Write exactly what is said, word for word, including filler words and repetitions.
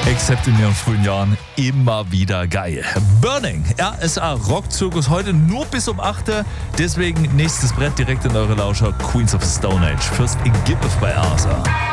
Except in ihren frühen Jahren immer wieder geil. Burning, R S A Rockzirkus heute nur bis um acht. Deswegen nächstes Brett direkt in eure Lauscher. Queens of the Stone Age. First Gibbeth bei R S A.